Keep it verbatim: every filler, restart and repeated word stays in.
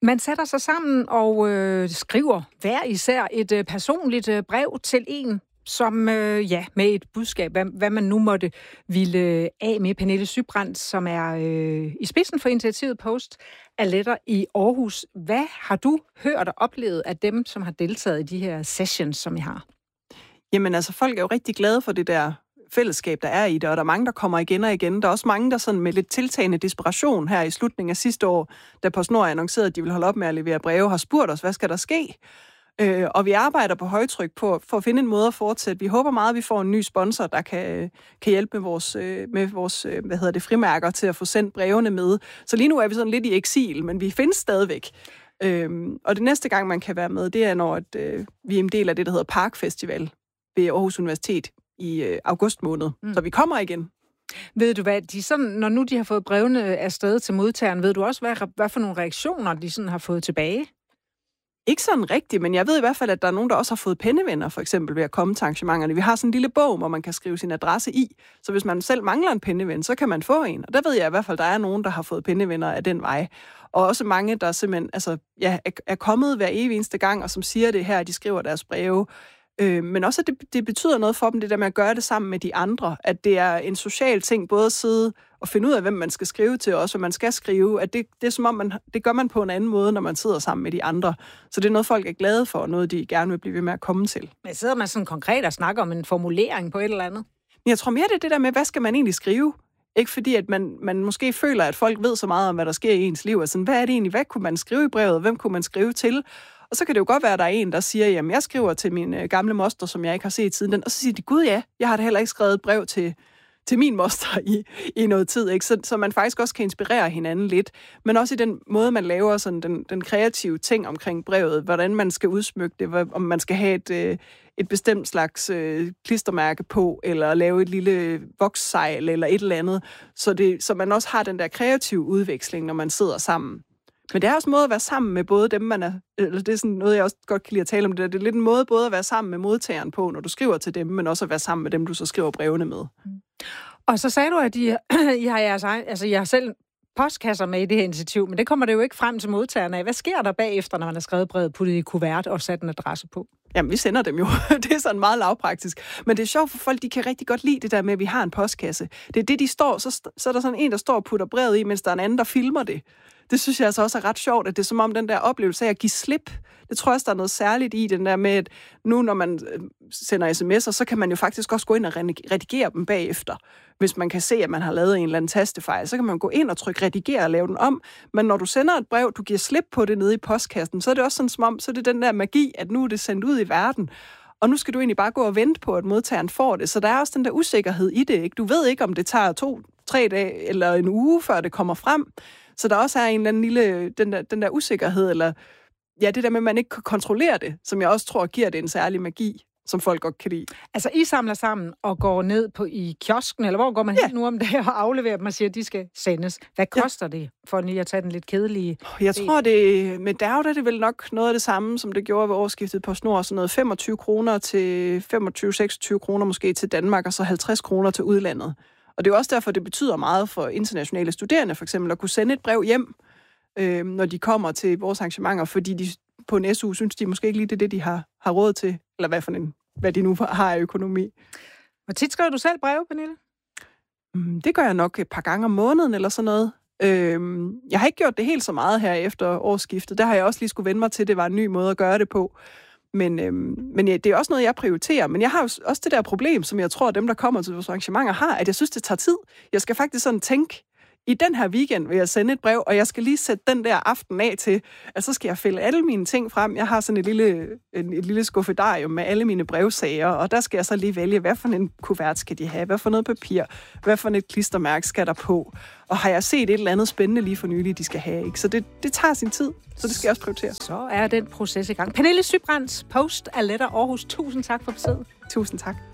Man sætter sig sammen og øh, skriver hver især et øh, personligt øh, brev til en, som, øh, ja, med et budskab, hvad, hvad man nu måtte ville af med. Pernille Sybrand, som er øh, i spidsen for initiativet Post af Letter i Aarhus. Hvad har du hørt og oplevet af dem, som har deltaget i de her sessions, som I har? Jamen altså, folk er jo rigtig glade for det der fællesskab, der er i det, og der er mange, der kommer igen og igen. Der er også mange, der sådan med lidt tiltagende desperation her i slutningen af sidste år, da PostNord annoncerede, at de vil holde op med at levere breve, har spurgt os, hvad skal der ske? Øh, og vi arbejder på højtryk på, for at finde en måde at fortsætte. Vi håber meget, at vi får en ny sponsor, der kan, kan hjælpe med vores, med vores hvad hedder det, frimærker til at få sendt brevene med. Så lige nu er vi sådan lidt i eksil, men vi findes stadigvæk. Øhm, og det næste gang, man kan være med, det er, når at, øh, vi er en del af det, der hedder Park Festival ved Aarhus Universitet i øh, august måned. Mm. Så vi kommer igen. Ved du hvad, de sådan, når nu de har fået brevene afsted til modtageren, ved du også, hvad, hvad for nogle reaktioner de sådan har fået tilbage? Ikke sådan rigtigt, men jeg ved i hvert fald, at der er nogen, der også har fået pennevenner, for eksempel ved at komme til arrangementerne. Vi har sådan en lille bog, hvor man kan skrive sin adresse i, så hvis man selv mangler en penneven, så kan man få en. Og der ved jeg i hvert fald, at der er nogen, der har fået pennevenner af den vej. Og også mange, der simpelthen altså, ja, er kommet hver evig eneste gang, og som siger det her, at de skriver deres breve. Øh, men også, at det, det betyder noget for dem, det der med at gøre det sammen med de andre. At det er en social ting, både at sidde og finde ud af, hvem man skal skrive til, og også hvad man skal skrive. At det, det er som om, man, det gør man på en anden måde, når man sidder sammen med de andre. Så det er noget, folk er glade for, og noget, de gerne vil blive ved med at komme til. Men sidder man sådan konkret og snakker om en formulering på et eller andet? Jeg tror mere, det er det der med, hvad skal man egentlig skrive? Ikke fordi, at man, man måske føler, at folk ved så meget om, hvad der sker i ens liv. Altså, hvad er det egentlig? Hvad kunne man skrive i brevet? Hvem kunne man skrive til? Og så kan det jo godt være, at der er en, der siger, jamen, jeg skriver til min øh, gamle moster, som jeg ikke har set siden den. Og så siger de, gud ja, jeg har da heller ikke skrevet et brev til, til min moster i, i noget tid. Ikke? Så, så man faktisk også kan inspirere hinanden lidt. Men også i den måde, man laver sådan den, den kreative ting omkring brevet. Hvordan man skal udsmykke det. Om man skal have et, øh, et bestemt slags øh, klistermærke på, eller lave et lille vokssejl, eller et eller andet. Så, det, så man også har den der kreative udveksling, når man sidder sammen. Men det er også en måde at være sammen med både dem, man er... Eller det er sådan noget, jeg også godt kan lide at tale om. Det, det er lidt en måde både at være sammen med modtageren på, når du skriver til dem, men også at være sammen med dem, du så skriver brevene med. Mm. Og så sagde du, at I, I har jeres egen, altså, I har selv postkasser med i det her initiativ, men det kommer det jo ikke frem til modtagerne af. Hvad sker der bagefter, når man har skrevet brevet, puttet i kuvert og sat en adresse på? Jamen, vi sender dem jo. Det er sådan meget lavpraktisk. Men det er sjovt for folk, de kan rigtig godt lide det der med, at vi har en postkasse. Det er det, de står, så, så er der sådan en, der står og putter brevet i, mens der er en anden, der filmer det. Det synes jeg altså også er ret sjovt, at det er som om den der oplevelse af at give slip. Det tror jeg også, der er noget særligt i den der med, at nu når man sender sms'er, så kan man jo faktisk også gå ind og redigere dem bagefter. Hvis man kan se, at man har lavet en eller anden tastefejl, så kan man gå ind og trykke redigere og lave den om. Men når du sender et brev, du giver slip på det nede i postkassen, så er det også sådan som om, så er det den der magi, at nu er det sendt ud i verden. Og nu skal du egentlig bare gå og vente på, at modtageren får det. Så der er også den der usikkerhed i det, ikke? Du ved ikke, om det tager to, tre dage eller en uge, før det kommer frem. Så der også er en eller anden lille, den der, den der usikkerhed, eller ja, det der med, at man ikke kan kontrollere det, som jeg også tror giver det en særlig magi, som folk godt kan lide. Altså, I samler sammen og går ned på i kiosken, eller hvor går man ja. hen nu om dagen og afleverer dem og siger, at de skal sendes. Hvad koster ja. det, for lige at tage den lidt kedelige? Jeg tror, det med Dav, er det vel nok noget af det samme, som det gjorde ved årsskiftet på PostNord. Så noget femogtyve kroner til femogtyve til seksogtyve kroner måske til Danmark, og så halvtreds kroner til udlandet. Og det er også derfor, det betyder meget for internationale studerende, for eksempel, at kunne sende et brev hjem, øh, når de kommer til vores arrangementer, fordi de på en S U synes, de måske ikke lige det, det de har, har råd til, eller hvad, for en, hvad de nu har af økonomi. Hvor tit skriver du selv breve, Pernille? Mm, det gør jeg nok et par gange om måneden, eller sådan noget. Øh, jeg har ikke gjort det helt så meget her efter årsskiftet. Der har jeg også lige skulle vende mig til, at det var en ny måde at gøre det på. Men, øhm, men ja, det er også noget, jeg prioriterer. Men jeg har jo også det der problem, som jeg tror, at dem, der kommer til vores arrangementer, har, at jeg synes, det tager tid. Jeg skal faktisk sådan tænke, i den her weekend vil jeg sende et brev, og jeg skal lige sætte den der aften af til, at så skal jeg fælde alle mine ting frem. Jeg har sådan et lille, et lille skuffedarium med alle mine brevsager, og der skal jeg så lige vælge, hvad for en kuvert skal de have, hvad for noget papir, hvad for et klistermærke skal der på. Og har jeg set et eller andet spændende lige for nylig, de skal have, ikke? Så det, det tager sin tid, så det skal jeg også prioritere. Så er den proces i gang. Pernille Sybrand, Post af Letter Aarhus. Tusind tak for besøget. Tusind tak.